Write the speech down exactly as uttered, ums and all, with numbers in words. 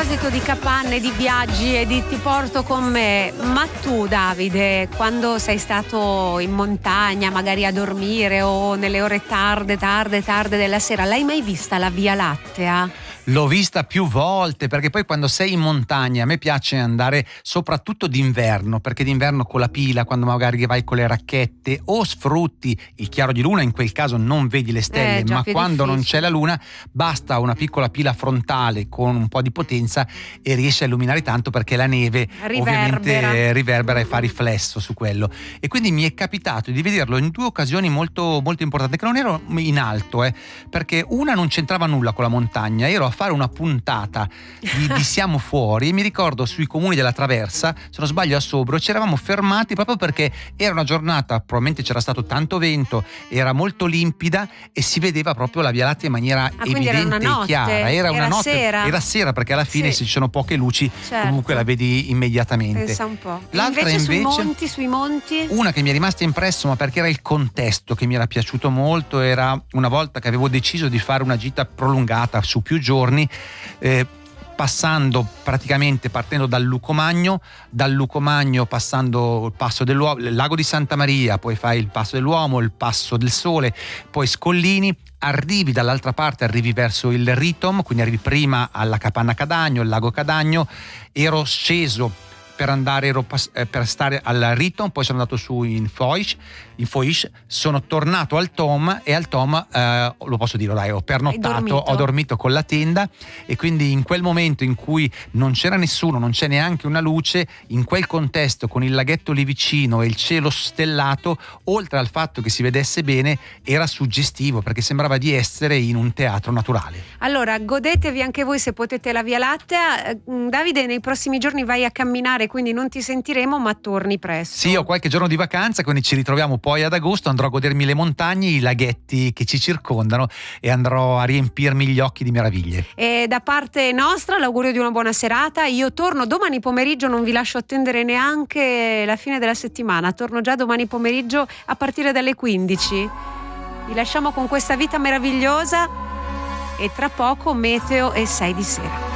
proposito di capanne, di viaggi e di ti porto con me, ma tu Davide, quando sei stato in montagna magari a dormire o nelle ore tarde, tarde, tarde della sera, l'hai mai vista la Via Lattea? L'ho vista più volte, perché poi quando sei in montagna a me piace andare soprattutto d'inverno, perché d'inverno con la pila, quando magari vai con le racchette o sfrutti il chiaro di luna, in quel caso non vedi le stelle, eh, già, ma quando difficile. non c'è la luna basta una piccola pila frontale con un po' di potenza e riesce a illuminare tanto, perché la neve Riverbera. ovviamente riverbera e fa riflesso su quello. E quindi mi è capitato di vederlo in due occasioni molto, molto importanti, che non ero in alto, eh, perché una non c'entrava nulla con la montagna, ero a fare una puntata di, di Siamo Fuori, e mi ricordo sui comuni della Traversa, se non sbaglio a Sobro, ci eravamo fermati proprio perché era una giornata, probabilmente c'era stato tanto vento, era molto limpida e si vedeva proprio la Via Lattea in maniera Ah, evidente era una notte, e chiara. Era, era una notte, sera. era sera, perché alla fine sì. se ci sono poche luci, certo. comunque la vedi immediatamente. Pensa un po'. L'altra invece, invece sui monti, sui monti? Una che mi è rimasta impresso, ma perché era il contesto che mi era piaciuto molto, era una volta che avevo deciso di fare una gita prolungata su più giorni, eh, passando praticamente partendo dal Lucomagno, dal Lucomagno passando il passo dell'uomo, il lago di Santa Maria, poi fai il passo dell'uomo, il passo del sole, poi Scollini, arrivi dall'altra parte, arrivi verso il Ritom, quindi arrivi prima alla Capanna Cadagno, il lago Cadagno. Ero sceso per andare ero pass- eh, per stare al Ritom, poi sono andato su in Foix, in Foix, sono tornato al Tom, e al Tom eh, lo posso dire, dai, ho pernottato, dormito? ho dormito con la tenda, e quindi in quel momento in cui non c'era nessuno, non c'è neanche una luce, in quel contesto con il laghetto lì vicino e il cielo stellato, oltre al fatto che si vedesse bene, era suggestivo, perché sembrava di essere in un teatro naturale. Allora, godetevi anche voi se potete la Via Lattea. Eh, Davide, nei prossimi giorni vai a camminare, quindi non ti sentiremo, ma torni presto. Sì, ho qualche giorno di vacanza, quindi ci ritroviamo poi ad agosto, andrò a godermi le montagne, i laghetti che ci circondano, e andrò a riempirmi gli occhi di meraviglie. E da parte nostra l'augurio di una buona serata. Io torno domani pomeriggio, non vi lascio attendere neanche la fine della settimana, torno già domani pomeriggio a partire dalle quindici. Vi lasciamo con questa vita meravigliosa e tra poco meteo e sei di sera.